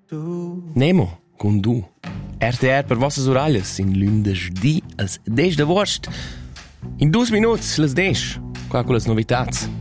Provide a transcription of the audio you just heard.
Nemo, con du. RTR per vossas oralhas in lunedì als 10 d'agosto. In 2 minutos, les 10. Qua con las novidades.